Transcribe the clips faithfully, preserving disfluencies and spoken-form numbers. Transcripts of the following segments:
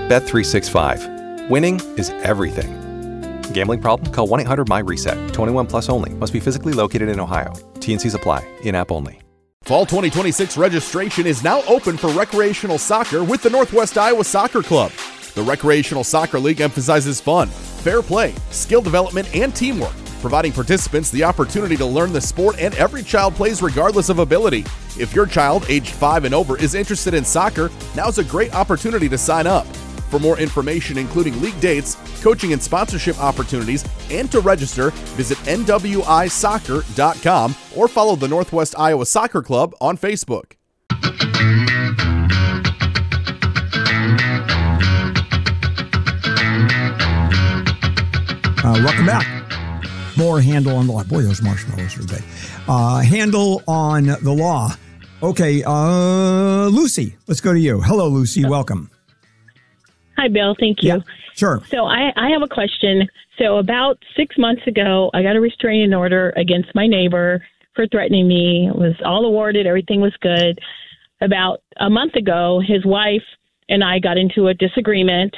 Bet three sixty-five. Winning is everything. Gambling problem? Call one eight hundred my reset. twenty-one plus only. Must be physically located in Ohio. T N Cs apply. In-app only. Fall twenty twenty-six registration is now open for recreational soccer with the Northwest Iowa Soccer Club. The Recreational Soccer League emphasizes fun, fair play, skill development, and teamwork, providing participants the opportunity to learn the sport, and every child plays regardless of ability. If your child, aged five and over, is interested in soccer, now's a great opportunity to sign up. For more information, including league dates, coaching and sponsorship opportunities, and to register, visit N W I soccer dot com or follow the Northwest Iowa Soccer Club on Facebook. Uh, welcome back. More Handel on the Law. Boy, those marshmallows are good. Uh, Handel on the Law. Okay, uh, Lucy, let's go to you. Hello, Lucy. Welcome. Hi, Bill. Thank you. Yeah, sure. So I, I have a question. So about six months ago, I got a restraining order against my neighbor for threatening me. It was all awarded. Everything was good. About a month ago, his wife and I got into a disagreement,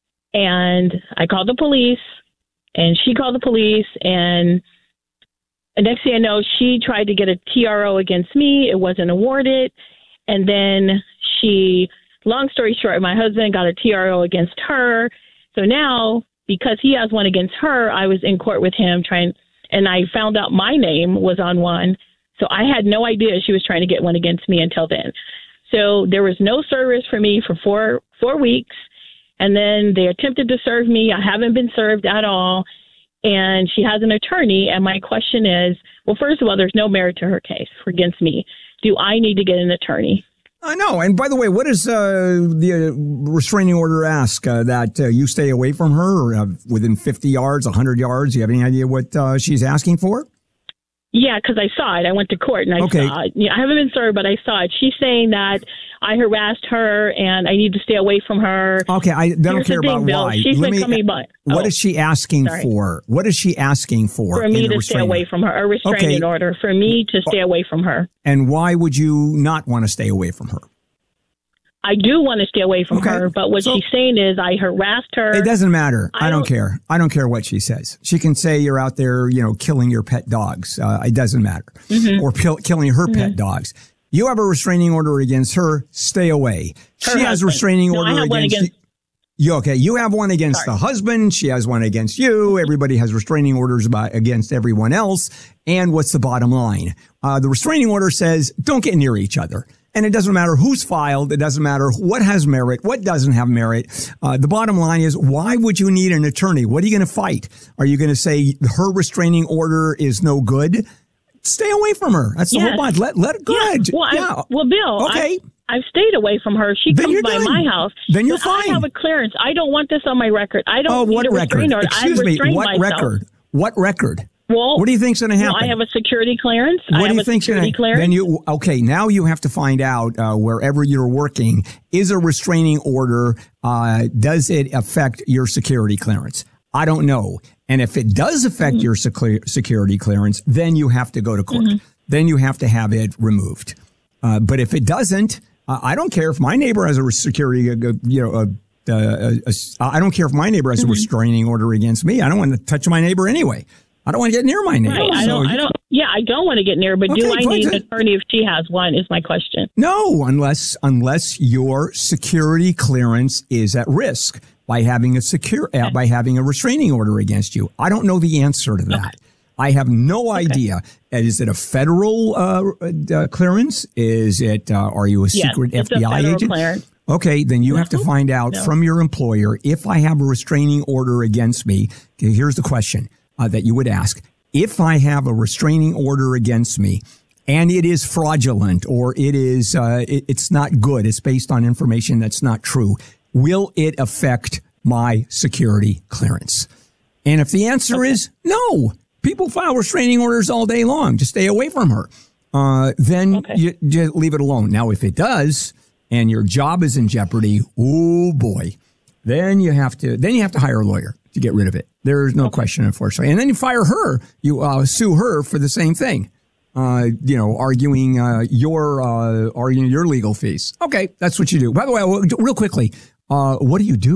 and I called the police. And she called the police, and the next thing I know, she tried to get a T R O against me. It wasn't awarded. And then she, long story short, my husband got a T R O against her. So now, because he has one against her, I was in court with him trying, and I found out my name was on one. So I had no idea she was trying to get one against me until then. So there was no service for me for four four weeks. And then they attempted to serve me. I haven't been served at all. And she has an attorney. And my question is, well, first of all, there's no merit to her case against me. Do I need to get an attorney? I know. And by the way, what does uh, the uh, restraining order ask? Uh, that uh, you stay away from her or uh, within fifty yards, one hundred yards? Do you have any idea what uh, she's asking for? Yeah, because I saw it. I went to court and I okay. saw it. Yeah, I haven't been served, but I saw it. She's saying that I harassed her and I need to stay away from her. Okay, I don't Here's care thing, about Bill. why. She's Let been me, coming by. What oh, is she asking sorry. for? What is she asking for? For me to stay away from her. A restraining okay. order. For me to stay away from her. And why would you not want to stay away from her? I do want to stay away from okay. her, but what so, she's saying is I harassed her. It doesn't matter. I, I don't, don't care. I don't care what she says. She can say you're out there, you know, killing your pet dogs. Uh, it doesn't matter. Mm-hmm. Or pill- killing her mm-hmm. pet dogs. You have a restraining order against her. Stay away. Her she husband. has a restraining no, order I have against, one against you. Okay, you have one against Sorry. the husband. She has one against you. Everybody has restraining orders about, against everyone else. And what's the bottom line? Uh, the restraining order says don't get near each other. And it doesn't matter who's filed. It doesn't matter what has merit, what doesn't have merit. Uh, the bottom line is, why would you need an attorney? What are you going to fight? Are you going to say her restraining order is no good? Stay away from her. That's the yes. whole point. Let, let it go. Yeah. Well, yeah. I, well, Bill, okay. I, I've stayed away from her. She then comes by done. my house. Then you're but fine. I have a clearance. I don't want this on my record. I don't oh, need what a record? restraining order. Excuse I've me. restrained What myself. record? What record? Well, what do you think's going to happen? Well, I have a security clearance. What I do have you a think's security gonna, clearance. Then you okay? Now you have to find out uh, wherever you're working, is a restraining order. Uh, does it affect your security clearance? I don't know. And if it does affect mm-hmm. your sec- security clearance, then you have to go to court. Mm-hmm. Then you have to have it removed. Uh, but if it doesn't, uh, I don't care if my neighbor has a security, uh, you know. A, uh, a, a, I don't care if my neighbor has mm-hmm. a restraining order against me. I don't want to touch my neighbor anyway. I don't want to get near my neighbor. Right. I, so don't, I don't. Yeah, I don't want to get near. But okay, do I need fine. an attorney if she has one? Is my question. No, unless unless your security clearance is at risk by having a secure uh, by having a restraining order against you. I don't know the answer to that. Okay. I have no okay. idea. Is it a federal uh, uh, clearance? Is it? Uh, are you a yes, secret it's F B I a federal agent? Clearance. Okay, then you have to find out no. from your employer if I have a restraining order against me. Okay, here's the question uh, that you would ask. If I have a restraining order against me and it is fraudulent or it is uh, it, it's not good, it's based on information that's not true, will it affect my security clearance? And if the answer okay. is no, people file restraining orders all day long. Just stay away from her. Uh, then okay. you just leave it alone. Now, if it does, and your job is in jeopardy, oh boy, then you have to then you have to hire a lawyer to get rid of it. There's no okay. question, unfortunately. And then you fire her, you uh, sue her for the same thing. Uh, you know, arguing uh, your uh, arguing your legal fees. Okay, that's what you do. By the way, real quickly, uh, what do you do?